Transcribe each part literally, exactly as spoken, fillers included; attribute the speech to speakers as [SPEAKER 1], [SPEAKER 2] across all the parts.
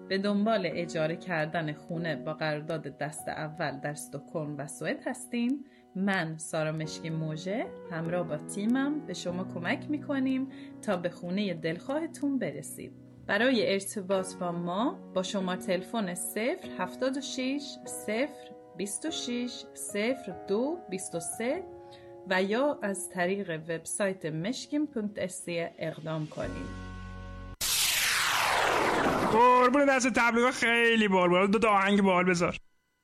[SPEAKER 1] به دنبال اجاره کردن خونه با قرارداد دست اول در استکهلم و سوئد هستین؟ من سارا مشکی موژه همراه با تیمم به شما کمک میکنیم تا به خونه دلخواهتون برسید. برای ارتباط با ما با شما تلفن صفر هفتاد و شش صفر بیست و شش صفر دو بیست و سه و یا از طریق وبسایت مشکیم پونت اس اقدام کنید.
[SPEAKER 2] قربون دست تبلیغ خیلی بال بال. دو تا آهنگ بال بذار.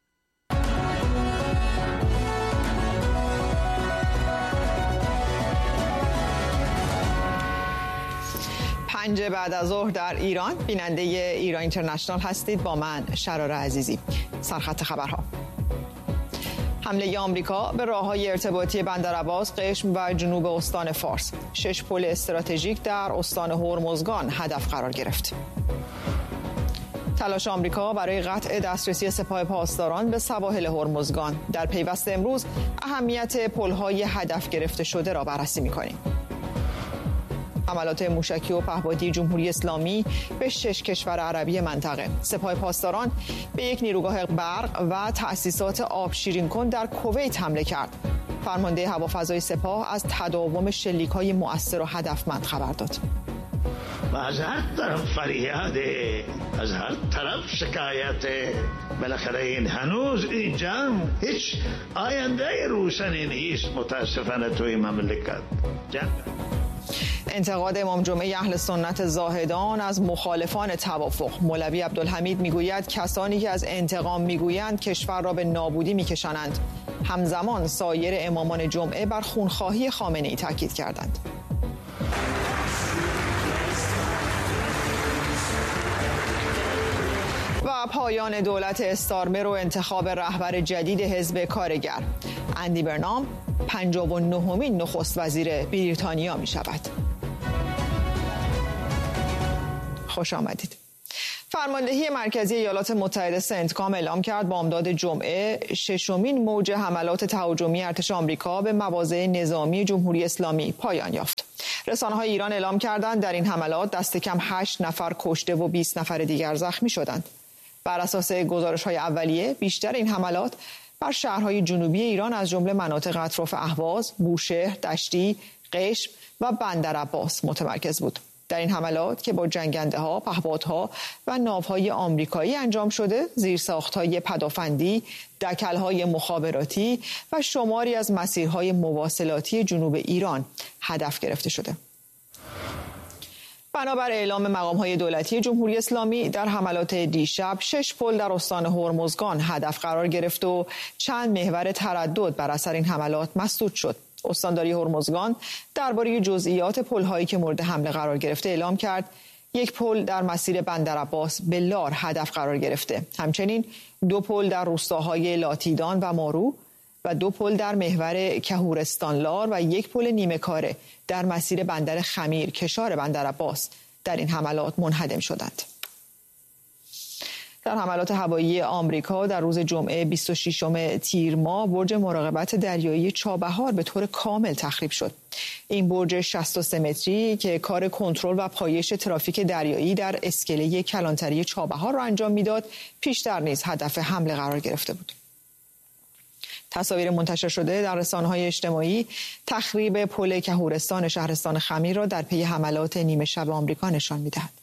[SPEAKER 3] پنج بعد از ظهر در ایران، بیننده ایران اینترنشنال هستید با من شرار عزیزی. سرخط خبرها: حمله آمریکا به راه‌های ارتباطی بندرعباس، قشم و جنوب استان فارس. شش پل استراتژیک در استان هرمزگان هدف قرار گرفت. تلاش آمریکا برای قطع دسترسی سپاه پاسداران به سواحل هرمزگان. در پیوست امروز اهمیت پل‌های هدف گرفته شده را بررسی می‌کنیم. حملات موشکی و پهپادی جمهوری اسلامی به شش کشور عربی منطقه. سپاه پاسداران به یک نیروگاه برق و تأسیسات آب شیرین کن در کویت حمله کرد. فرمانده هوافضای سپاه از تداوم شلیک‌های مؤثر و هدفمند خبر داد.
[SPEAKER 4] و از هر طرف فریاده، از هر طرف شکایت. بالاخره این هنوز این جنگ هیچ آینده روشنی نیست متاسفانه توی مملکت. جنگ.
[SPEAKER 3] انتقاد امام جمعه اهل سنت زاهدان از مخالفان توافق. مولوی عبدالحمید میگوید کسانی که از انتقام میگویند کشور را به نابودی میکشانند. همزمان سایر امامان جمعه بر خونخواهی خامنه‌ای تاکید کردند. و پایان دولت استارمر و انتخاب رهبر جدید حزب کارگر. اندی برنام پنجاه و نهمین نخست وزیر بریتانیا می شود. خوش آمدید. فرماندهی مرکزی ایالات متحده سنتکام اعلام کرد بامداد جمعه ششمین موج حملات تهاجمی ارتش آمریکا به مواضع نظامی جمهوری اسلامی پایان یافت. رسانه‌های ایران اعلام کردند در این حملات دست کم هشت نفر کشته و بیست نفر دیگر زخمی شدند. بر اساس گزارش‌های اولیه بیشتر این حملات بر شهرهای جنوبی ایران از جمله مناطق اطراف اهواز، بوشهر، دشتی، قشم و بندرعباس متمرکز بود. در این حملات که با جنگنده‌ها، پهپادها و ناوهای آمریکایی انجام شده، زیرساخت‌های پدافندی، دکل‌های مخابراتی و شماری از مسیرهای مواصلاتی جنوب ایران هدف گرفته شده. بنابر اعلام مقام‌های دولتی جمهوری اسلامی در حملات دیشب شش پل در استان هرمزگان هدف قرار گرفت و چند محور تردد بر اثر این حملات مسدود شد. استانداری هرمزگان درباره جزئیات پل‌هایی که مورد حمله قرار گرفته اعلام کرد یک پل در مسیر بندرعباس به لار هدف قرار گرفته. همچنین دو پل در روستاهای لاتیدان و مارو و دو پل در محور کهورستان لار و یک پل نیمه کاره در مسیر بندر خمیر کشار بندرعباس در این حملات منهدم شدند. در حملات هوایی آمریکا در روز جمعه بیست و ششم تیر ماه برج مراقبت دریایی چابهار به طور کامل تخریب شد. این برج شصت و سه متری که کار کنترل و پایش ترافیک دریایی در اسکله کلانتری چابهار را انجام میداد، پیشتر نیز هدف حمله قرار گرفته بود. تصاویر منتشر شده در رسانه‌های اجتماعی تخریب پل کهورستان شهرستان خمیر را در پی حملات نیمه شب آمریکا نشان می‌دهد.